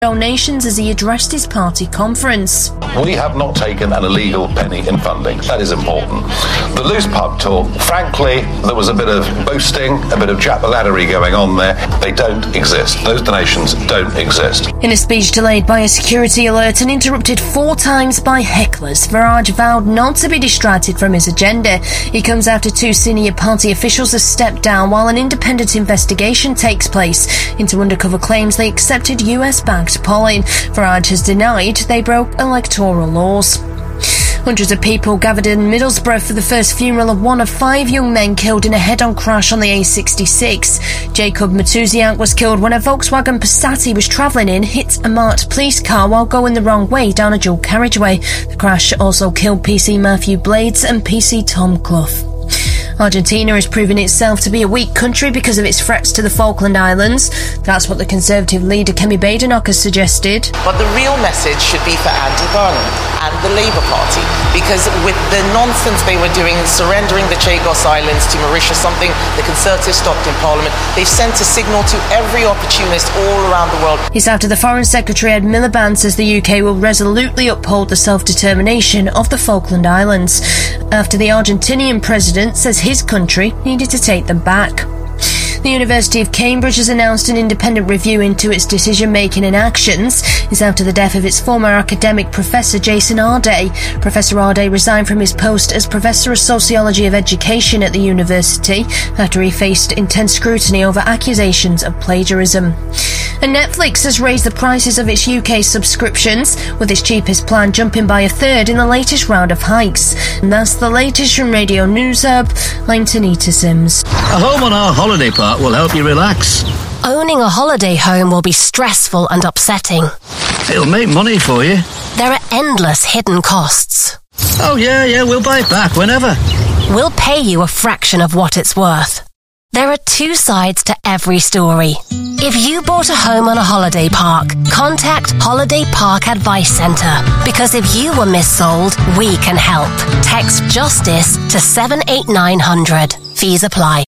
donations as he addressed his party conference. We have not taken an illegal penny in funding. That is important. The loose pub talk, frankly, there was a bit of boasting, a bit of jack-the-laddery going on there. They don't exist. Those donations don't exist. In a speech delayed by a security alert and interrupted 4 times by hecklers, Farage vowed not to be distracted from his agenda. He comes after 2 senior party officials have stepped down while an independent investigation takes place into undercover claims they accepted US-backed polling. Farage has denied they broke electoral laws. Hundreds of people gathered in Middlesbrough for the first funeral of one of 5 young men killed in a head-on crash on the A66. Jacob Matuziak was killed when a Volkswagen Passat he was travelling in hit a marked police car while going the wrong way down a dual carriageway. The crash also killed PC Matthew Blades and PC Tom Clough. Argentina has proven itself to be a weak country because of its threats to the Falkland Islands. That's what the Conservative leader Kemi Badenoch has suggested. But the real message should be for Andy Burnham and the Labour Party, because with the nonsense they were doing, surrendering the Chagos Islands to Mauritius, something the Conservatives stopped in Parliament, they've sent a signal to every opportunist all around the world. It's after the Foreign Secretary Ed Miliband says the UK will resolutely uphold the self-determination of the Falkland Islands, after the Argentinian president says his country needed to take them back. The University of Cambridge has announced an independent review into its decision-making and actions. It's after the death of its former academic professor Jason Arday. Professor Arday resigned from his post as Professor of Sociology of Education at the university after he faced intense scrutiny over accusations of plagiarism. And Netflix has raised the prices of its UK subscriptions, with its cheapest plan jumping by 1/3 in the latest round of hikes. And that's the latest from Radio News Hub. I'm Tanita Sims. A home on our holiday park will help you relax. Owning a holiday home will be stressful and upsetting. It'll make money for you. There are endless hidden costs. Oh yeah, we'll buy it back whenever. We'll pay you a fraction of what it's worth. There are 2 sides to every story. If you bought a home on a holiday park, contact Holiday Park Advice Centre, because if you were missold, we can help. Text JUSTICE to 78900. Fees apply.